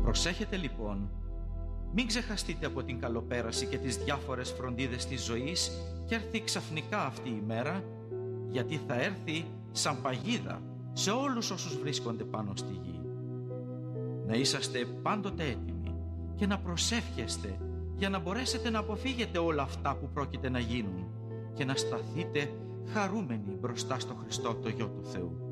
Προσέχετε λοιπόν, μην ξεχαστείτε από την καλοπέραση και τις διάφορες φροντίδες της ζωής και έρθει ξαφνικά αυτή η μέρα, γιατί θα έρθει σαν παγίδα σε όλους όσους βρίσκονται πάνω στη γη. Να είσαστε πάντοτε έτοιμοι και να προσεύχεστε για να μπορέσετε να αποφύγετε όλα αυτά που πρόκειται να γίνουν και να σταθείτε χαρούμενοι μπροστά στο Χριστό το Γιο του Θεού.